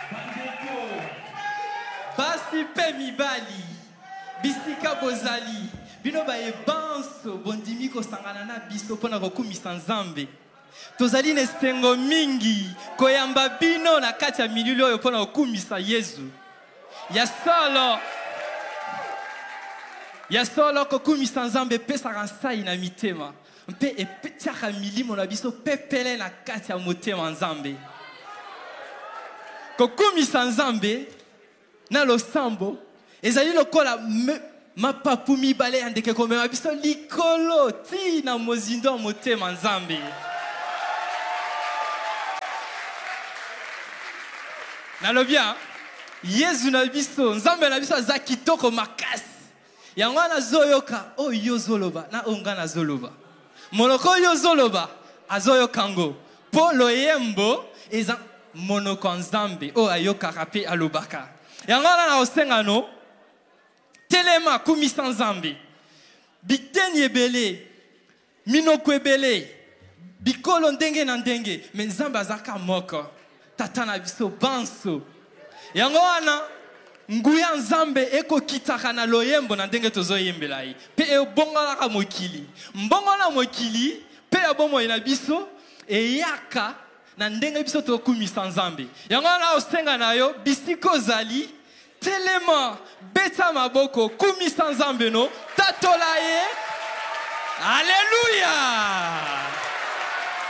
Basi pe mibali bisika bozali bino baye banso bondimi kosangana na biso pona kokumisa Nzambe tozali na esengo mingi koyamba bino na kati ya milili oyo pona kokumisa Yesu ya solo kokumisa Nzambe pesaka nsai na mitema mpe epetiaka milimo na biso pepele na kati ya motema Nzambe kokumisa Nzambe na losambo ezali lokola mapapu mibale ya ndeke komema biso likolo ti na mozindo ya motema Nzambe nalobia Yesu na biso Nzambe na biso aza kitoko makasi yango wana zoyoka oyo zoloba na onga na zoloba monoko oyo zoloba azoyoka ngo po loyembo eza monoko Nzambe o ayokaka pe alobaka yango wana na osengano telema kumisa Nzambe biteni ebele minoko ebele bikolo ndenge na ndenge me Nzambe azaka moko tata na biso banso yango wana nguya Nzambe ekokitaka na loyembo na ndenge tozoyembela ye pe ebongolaka mokili mbongola mokili pe ya bomoi na biso eyaka na ndenge biso tokumisa Nzambe yango wana osenga na yo bisika ozali telema beta maboko kumisa Nzambe no tatola ye Alléluia.